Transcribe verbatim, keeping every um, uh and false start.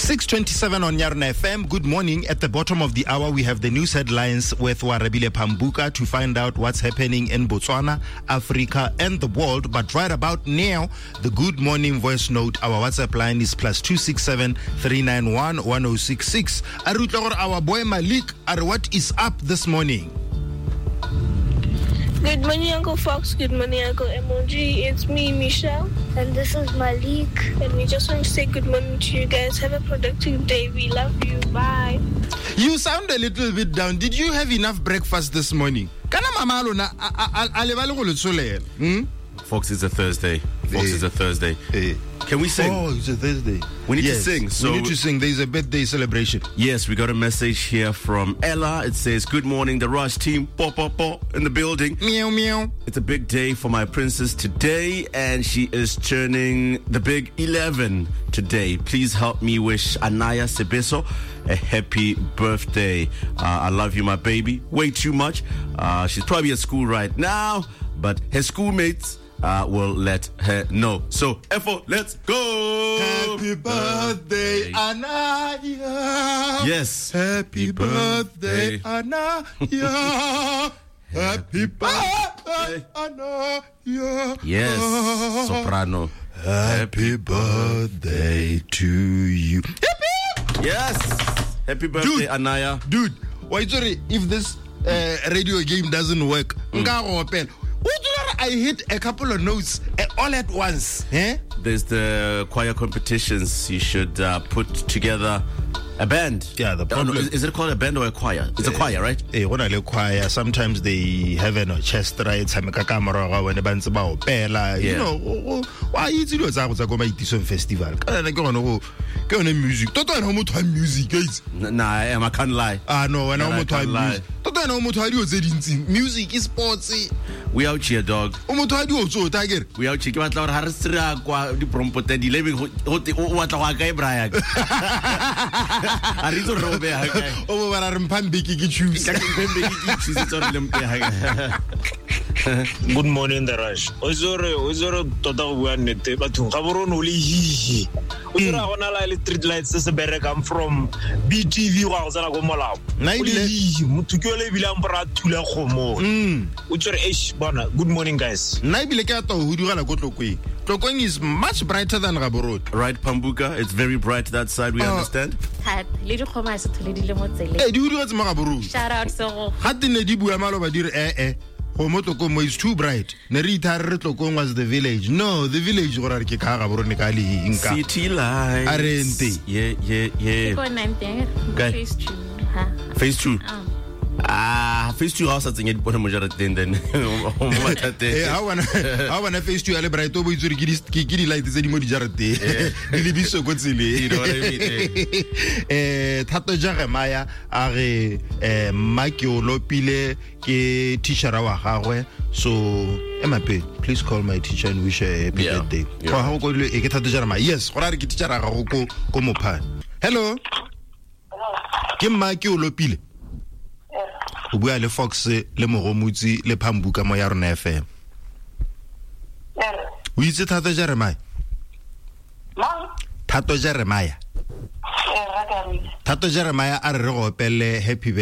six twenty-seven on Yarna F M. Good morning. At the bottom of the hour, we have the news headlines with Warabile Pambuka to find out what's happening in Botswana, Africa, and the world. But right about now, the good morning voice note, our WhatsApp line is plus two six seven three nine one one zero six six. Our boy Malik, what is up this morning? Good morning, Uncle Fox. Good morning, Uncle Emoji. It's me, Michelle. And this is Malik. And we just want to say good morning to you guys. Have a productive day. We love you. Bye. You sound a little bit down. Did you have enough breakfast this morning? Hmm? Fox, is a Thursday. Fox Hey. is a Thursday. Hey. Can we sing? Oh, it's a Thursday. We need Yes, to sing. So we need to sing. There's a birthday celebration. yes, we got a message here from Ella. It says, "Good morning, the Rush team. Po, po, po, in the building. Meow, meow. It's a big day for my princess today, and she is turning the big eleven today. Please help me wish Anaya Sebeso a happy birthday. Uh, I love you, my baby. Way too much. Uh, she's probably at school right now, but her schoolmates uh, will let her know. So, Efo, let's go. Happy birthday, Anaya. Yes. Happy birthday, Anaya. Happy birthday, Anaya. Yes, soprano. Happy birthday to you. Yes. Happy birthday, Dude. Anaya. Dude, why sorry if this uh, radio game doesn't work? Mm. I hit a couple of notes uh, all at once. Eh? There's the choir competitions. You should uh, put together a band. Yeah, the Oh, no, problem- is, is it called a band or a choir? It's a choir, right? Eh, when I look choir, sometimes they have an orchestra. It's a camera when the band's about pela. You Yeah. know, why it's you know it's a go make this festival. Can I go on go on music? Toto and homo time music, guys. N- Nah, I, am, I can't lie. Ah no, when Yeah, homo I can't time lie. music. Toto and homo time you said music is sportsy. We out here, dog. Homo time you also tiger. We out here. Ke batla hore ha re sera kwa di prompota di lebe ho ho o batla wa kae Brian. A re tso robe ha kae. Oh, but I'm pambiki ki choose. Ka ke pembe ke choose tso re lempe ha kae. Good morning, the Rush. Ozore, Ozore, tota go bua nnete bathong ga borono le hihi. Ozore a gona la le street lights se bere come from B T V wa go tsena go molao. Na O le ebile- hihi, motho ke o le bilang bra thula kgomo. Mm. Ozore eish bona. Good morning, guys. Na ibile ke ato ho direla go tlokweng. Tlokweng is much brighter than Gaborone. Right, Pambuka. It's very bright that side. We Uh, understand. Thata le di khoma se thole di le mo tseleng. Eh, di ho diretse mo Gaborone. Shout out so Ha tene di bua malo ba dire eh eh. Go mo Tlokong is too bright. Ne re ithare re Tlokong was the village. No, the village go ra re ke ka Gaborone ka le inka. City lights. Arente. Yeah, yeah, yeah. go nine thing. Okay. Phase two. Ha. Phase two. Um, Ah, phase two house at the end. Bona mojarateng then. O mo Eh, mathate. ha wana ha wana face two ya le bright o bo itsuri ke di ke ke di light tse di mo di jarate. Di le biso go tsele. You know what I mean, Eh, Thato Jeremiah a re eh Maki o lopile ke teacher wa gagwe. So, Emape, please call my teacher and wish her a happy Yeah. birthday. Yeah. Go ha go le e ke Thato Jeremiah. Yes, go ra re ke teacher ga go ko ko Mopha. Hello. Ke Maki o lopile. O bua le Fox le Mogomotsi le Pambuka mo ya rona F M. O itse Thato Jeremiah? Thato Jeremiah. Thato Jeremiah a re re go opelle happy